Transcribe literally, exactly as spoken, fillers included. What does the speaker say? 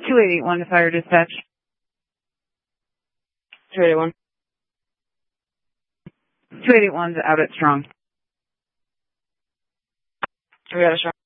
two eight eight one to fire dispatch. two eight eight one. two eight eight one's out at Strong. We got a Strong.